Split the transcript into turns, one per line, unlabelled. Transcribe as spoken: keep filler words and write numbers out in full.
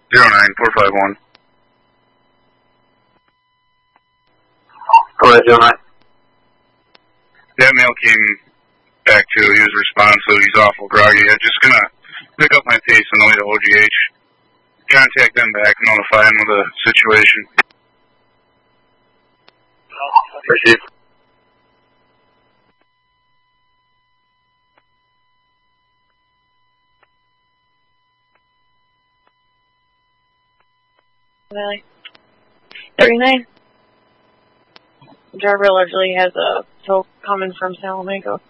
zero nine four five one.
Go ahead, zero nine.
That male came back to, he was responsive, he's awful groggy. I'm just gonna pick up my pace on the way to O G H. Contact them back, notify them of the situation.
Receive.
Valley. thirty-nine. The driver allegedly has a tow coming from Salamanca.